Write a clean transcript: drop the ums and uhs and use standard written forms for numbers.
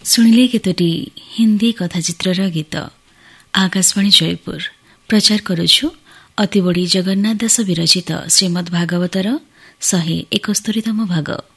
ଶୁଣିଲେ କେତୋଟି ହିନ୍ଦୀ କଥାଚିତ୍ରର ଗୀତ। ଆକାଶବାଣୀ ଜୟପୁର ପ୍ରଚାର କରୁଛୁ ଅତିବଡ଼ି ଜଗନ୍ନାଥ ଦାସ ବିରଚିତ ଶ୍ରୀମଦ୍ ଭାଗବତର 171ତମ ଭାଗ।